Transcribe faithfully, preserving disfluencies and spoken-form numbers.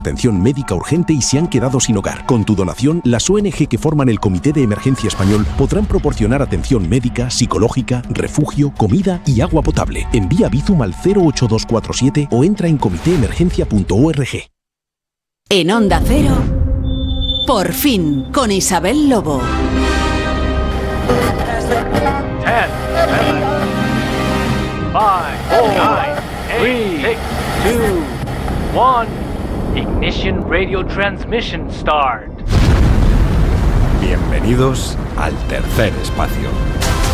atención médica urgente y se han quedado sin hogar. Con tu donación, las O N G que forman el Comité de Emergencia Español podrán proporcionar atención médica, psicológica, refugio, comida y agua potable. Envía Bizum al cero ocho dos cuatro siete o entra en comité emergencia punto org. En Onda Cero, Por fin, con Isabel Lobo. ten, seven, five, four, nine, three, six, two, one. Ignition Radio Transmission Start. Bienvenidos al tercer espacio.